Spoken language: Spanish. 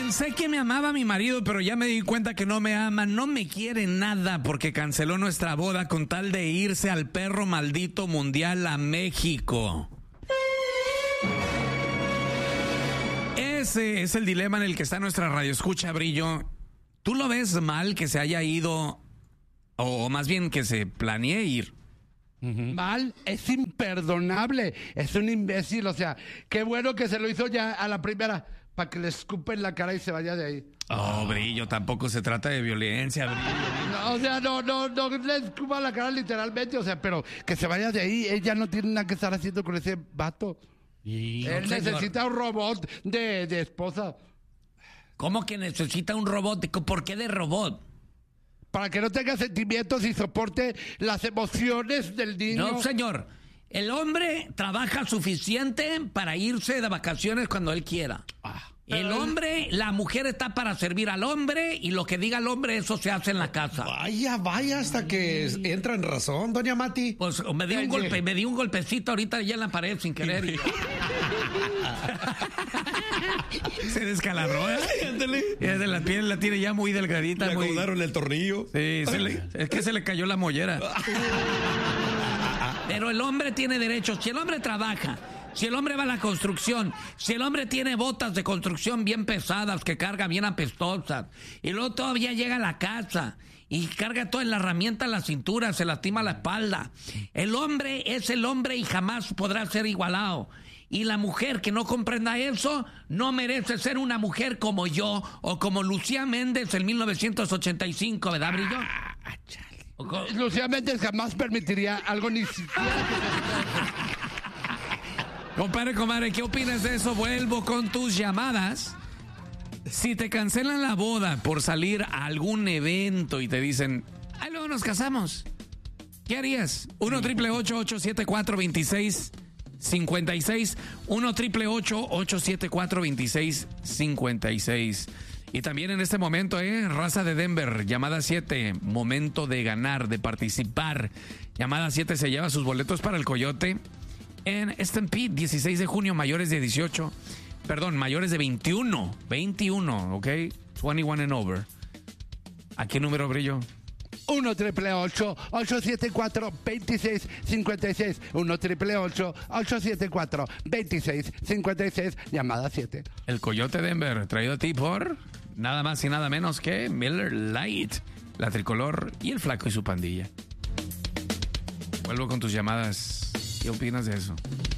Pensé que me amaba mi marido, pero ya me di cuenta que no me ama, no me quiere nada porque canceló nuestra boda con tal de irse al perro maldito mundial a México. Ese es el dilema en el que está nuestra radioescucha, Brillo. ¿Tú lo ves mal que se haya ido, o más bien que se planee ir? Mal, es imperdonable, es un imbécil, o sea, qué bueno que se lo hizo ya a la primera, para que le escupe en la cara y se vaya de ahí. Oh, Brillo, tampoco se trata de violencia, Brillo. No, o sea, no le escupa la cara literalmente, o sea, pero que se vaya de ahí, ella no tiene nada que estar haciendo con ese vato. Él necesita un robot de esposa. ¿Cómo que necesita un robot? ¿Por qué de robot? Para que no tenga sentimientos y soporte las emociones del niño. No, señor. El hombre trabaja suficiente para irse de vacaciones cuando él quiera. El hombre, la mujer está para servir al hombre y lo que diga el hombre, eso se hace en la casa. Vaya, hasta que entra en razón, doña Mati. Pues me di un golpecito ahorita ya en la pared sin querer. Se descalabró, ¿eh? La piel la tiene ya muy delgadita. Le acomodaron el tornillo. Sí, es que se le cayó la mollera. Pero el hombre tiene derechos. Si el hombre trabaja, si el hombre va a la construcción, si el hombre tiene botas de construcción bien pesadas que carga bien apestosas, y luego todavía llega a la casa y carga toda la herramienta en la cintura, se lastima la espalda. El hombre es el hombre y jamás podrá ser igualado. Y la mujer que no comprenda eso no merece ser una mujer como yo o como Lucía Méndez en 1985, ¿verdad, Brillo? Lucía Méndez jamás permitiría algo ni siquiera. Compadre, ¿qué opinas de eso? Vuelvo con tus llamadas. Si te cancelan la boda por salir a algún evento y te dicen, ay, luego nos casamos, ¿qué harías? 1-888-874-2656. 1-888-874-2656. Y también en este momento, raza de Denver, llamada 7, momento de ganar, de participar. Llamada 7 se lleva sus boletos para el Coyote en Stampede, 16 de junio, mayores de 21, ¿ok? 21 and over. ¿A qué número, Brillo? 1-888-874-2656. 1-888-874-2656. Llamada 7. El Coyote Denver, traído a ti por nada más y nada menos que Miller Lite, la tricolor y el flaco y su pandilla. Vuelvo con tus llamadas. ¿Qué opinas de eso?